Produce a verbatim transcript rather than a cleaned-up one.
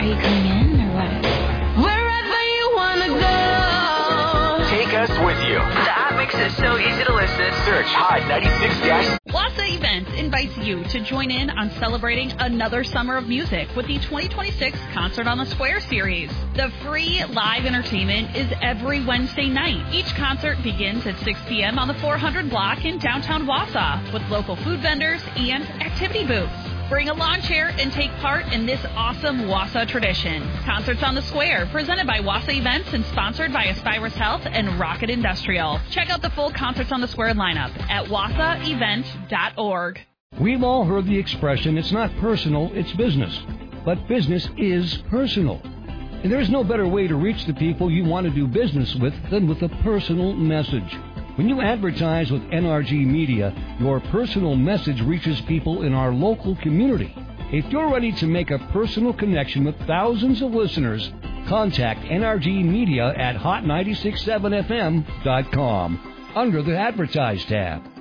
you coming in or what? Wherever you wanna go. Take us with you. The app makes it so easy to listen. Search Hot ninety-six dash. Wassa Events invites you to join in on celebrating another summer of music with the twenty twenty-six Concert on the Square series. The free live entertainment is every Wednesday night. Each concert begins at six p.m. on the four hundred block in downtown Wassa with local food vendors and activity booths. Bring a lawn chair and take part in this awesome Wassa tradition. Concerts on the Square, presented by Wassa Events and sponsored by Aspirus Health and Rocket Industrial. Check out the full Concerts on the Square lineup at wassa event dot org. We've all heard the expression, it's not personal, it's business. But business is personal. And there's no better way to reach the people you want to do business with than with a personal message. When you advertise with N R G Media, your personal message reaches people in our local community. If you're ready to make a personal connection with thousands of listeners, contact N R G Media at hot nine six seven f m dot com under the Advertise tab.